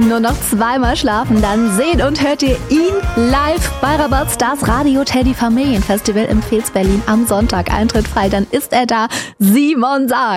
Nur noch zweimal schlafen, dann seht und hört ihr ihn live bei Rabat Stars Radio Teddy Familienfestival im Pfalz Berlin am Sonntag. Eintritt frei, dann ist er da. Simon Sarg.